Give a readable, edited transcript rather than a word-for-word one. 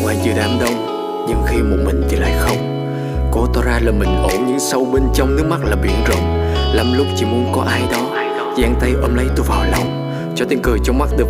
ngoài giữa đám đông, nhưng khi một mình thì lại không. Cố tỏ ra là mình ổn, nhưng sâu bên trong nước mắt là biển rộng. Lắm lúc chỉ muốn có ai đó giang tay ôm lấy tôi vào lòng, cho tiếng cười trong mắt được